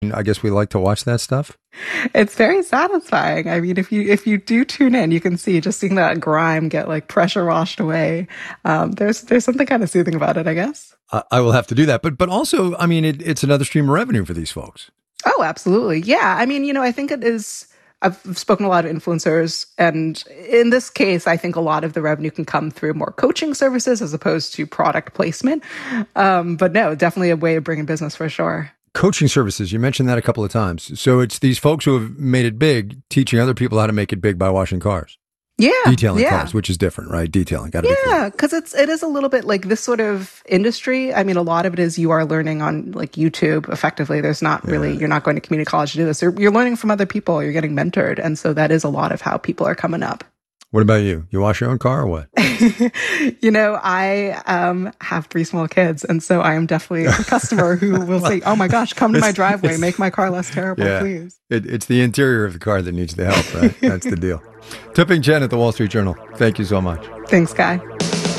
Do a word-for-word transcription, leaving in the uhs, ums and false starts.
I guess we like to watch that stuff. It's very satisfying. I mean, if you if you do tune in, you can see just seeing that grime get like pressure washed away. Um, there's there's something kind of soothing about it, I guess. I, I will have to do that, but but also, I mean, it, it's another stream of revenue for these folks. Oh, absolutely. Yeah. I mean, you know, I think it is. I've spoken to a lot of influencers, and in this case, I think a lot of the revenue can come through more coaching services as opposed to product placement. Um, but no, definitely a way of bringing business for sure. Coaching services, you mentioned that a couple of times. So it's these folks who have made it big, teaching other people how to make it big by washing cars. Yeah, detailing yeah. cars, which is different, right? Detailing, got to yeah, be clear. Yeah, because it's it is a little bit like this sort of industry. I mean, a lot of it is you are learning on like YouTube. Effectively, there's not really yeah. you're not going to community college to do this. You're, you're learning from other people. You're getting mentored, and so that is a lot of how people are coming up. What about you? You wash your own car or what? You know, I um, have three small kids, and so I am definitely a customer who will say, "Oh my gosh, come to my driveway, make my car less terrible, yeah. please." It, it's the interior of the car that needs the help, right? That's the deal. Tipping Jen at the Wall Street Journal. Thank you so much. Thanks, Guy.